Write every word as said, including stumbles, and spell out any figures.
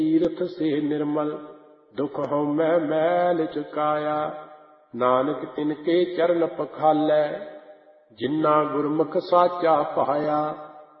ਤੀਰਥ ਸੇ ਨਿਰਮਲ ਦੁਖ ਹਉਮੈ ਮੈਲ ਚੁਕਾਇਆ। ਨਾਨਕ ਤਿਨ ਕੇ ਚਰਨ ਪਖਾਲੈ ਜਿਨ੍ਹਾਂ ਗੁਰਮੁਖ ਸਾਚਾ ਪਾਇਆ।